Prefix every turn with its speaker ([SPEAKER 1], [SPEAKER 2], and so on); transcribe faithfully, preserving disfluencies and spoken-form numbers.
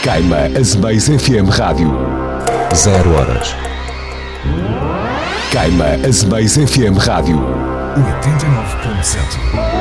[SPEAKER 1] Caima Azemais F M Rádio.
[SPEAKER 2] Zero horas.
[SPEAKER 1] Caima Azemais F M Rádio.
[SPEAKER 2] oitenta e nove ponto sete.